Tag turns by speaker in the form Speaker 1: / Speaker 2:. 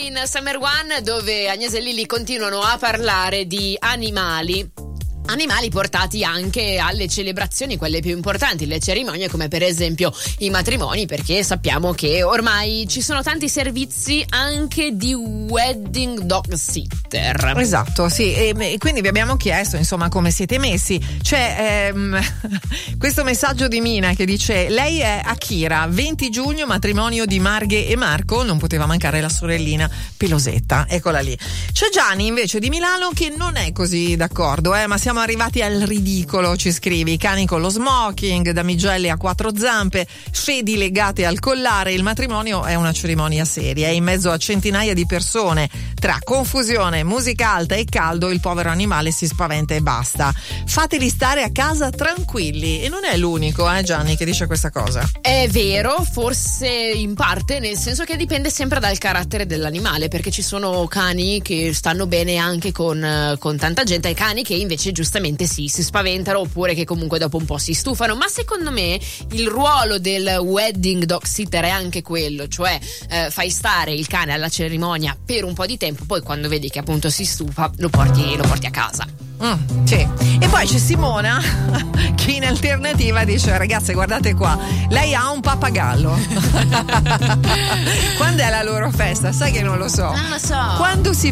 Speaker 1: in Summer One, dove Agnese e Lilli continuano a parlare di animali portati anche alle celebrazioni, quelle più importanti, le cerimonie, come per esempio i matrimoni, perché sappiamo che ormai ci sono tanti servizi anche di wedding dog sitter.
Speaker 2: Esatto, sì, e quindi vi abbiamo chiesto insomma come siete messi. C'è questo messaggio di Mina che dice: lei è Akira, 20 giugno matrimonio di Marghe e Marco, non poteva mancare la sorellina pelosetta, eccola lì. C'è Gianni invece di Milano che non è così d'accordo, ma siamo arrivati al ridicolo, ci scrivi: cani con lo smoking, damigelle a quattro zampe, fedi legate al collare. Il matrimonio è una cerimonia seria, è in mezzo a centinaia di persone, tra confusione, musica alta e caldo il povero animale si spaventa e basta. Fateli stare a casa tranquilli. E non è l'unico, Gianni, che dice questa cosa.
Speaker 1: È vero, forse in parte, nel senso che dipende sempre dal carattere dell'animale, perché ci sono cani che stanno bene anche con tanta gente e cani che invece giustamente si spaventano, oppure che comunque dopo un po' si stufano. Ma secondo me il ruolo del wedding dog sitter è anche quello, cioè fai stare il cane alla cerimonia per un po' di tempo, poi quando vedi che appunto si stufa lo porti a casa.
Speaker 2: Sì. E poi c'è Simona che in alternativa dice: ragazze, guardate qua, lei ha un pappagallo. Quando è la loro festa? Sai che non lo so.
Speaker 1: Non lo so.
Speaker 2: Quando si